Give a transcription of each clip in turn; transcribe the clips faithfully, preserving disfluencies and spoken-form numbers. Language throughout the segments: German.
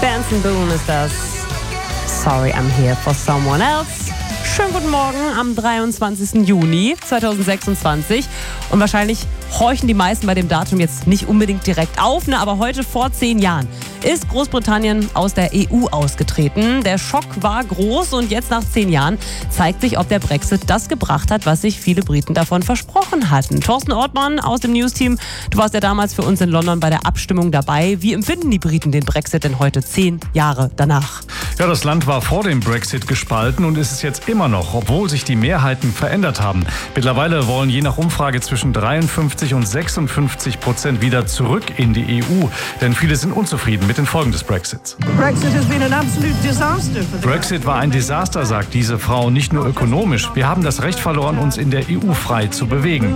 Benson Boone ist das. Sorry, I'm here for someone else. Schönen guten Morgen am dreiundzwanzigsten Juni zweitausendsechsundzwanzig. Und wahrscheinlich horchen die meisten bei dem Datum jetzt nicht unbedingt direkt auf, ne? Aber heute vor zehn Jahren ist Großbritannien aus der E U ausgetreten. Der Schock war groß und jetzt nach zehn Jahren zeigt sich, ob der Brexit das gebracht hat, was sich viele Briten davon versprochen hatten. Thorsten Ortmann aus dem News-Team, du warst ja damals für uns in London bei der Abstimmung dabei. Wie empfinden die Briten den Brexit denn heute, zehn Jahre danach? Ja, das Land war vor dem Brexit gespalten und ist es jetzt immer noch, obwohl sich die Mehrheiten verändert haben. Mittlerweile wollen je nach Umfrage zwischen dreiundfünfzig und sechsundfünfzig Prozent wieder zurück in die E U. Denn viele sind unzufrieden mit den Folgen des Brexits. Brexit has been an absolute disaster for the Brexit war ein Desaster, sagt diese Frau, nicht nur ökonomisch. Wir haben das Recht verloren, uns in der E U frei zu bewegen.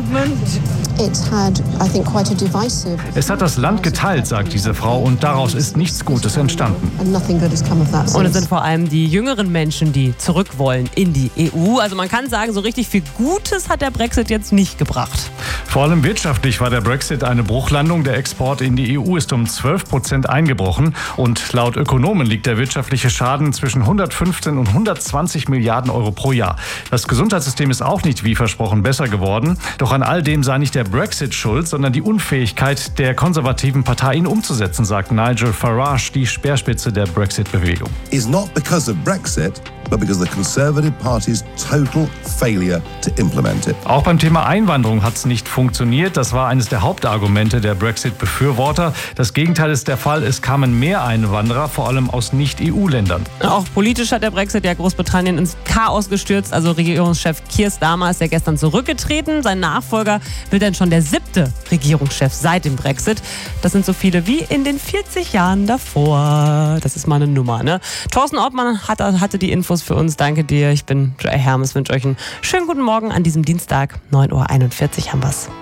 Es hat das Land geteilt, sagt diese Frau, und daraus ist nichts Gutes entstanden. Und es sind vor allem die jüngeren Menschen, die zurück wollen in die E U. Also man kann sagen, so richtig viel Gutes hat der Brexit jetzt nicht gebracht. Vor allem wirtschaftlich war der Brexit eine Bruchlandung. Der Export in die E U ist um zwölf Prozent eingebrochen. Und laut Ökonomen liegt der wirtschaftliche Schaden zwischen hundertfünfzehn und hundertzwanzig Milliarden Euro pro Jahr. Das Gesundheitssystem ist auch nicht wie versprochen besser geworden. Doch an all dem sei nicht der Brexit schuld, sondern die Unfähigkeit der konservativen Partei, ihn umzusetzen, sagt Nigel Farage, die Speerspitze der Brexit-Bewegung. Is not because of Brexit, but because of the Conservative Party's total failure to implement it. Auch beim Thema Einwanderung hat es nicht funktioniert. Das war eines der Hauptargumente der Brexit-Befürworter. Das Gegenteil ist der Fall. Es kamen mehr Einwanderer, vor allem aus Nicht-E U-Ländern. Auch politisch hat der Brexit ja Großbritannien ins Chaos gestürzt. Also Regierungschef Keir Starmer ist ja gestern zurückgetreten. Sein Nachfolger wird dann schon der siebte Regierungschef seit dem Brexit. Das sind so viele wie in den vierzig Jahren davor. Das ist mal eine Nummer, ne? Thorsten Ortmann hatte, hatte die Infos für uns. Danke dir. Ich bin Joy Hermes, wünsche euch einen schönen guten Morgen an diesem Dienstag. neun Uhr einundvierzig haben wir's.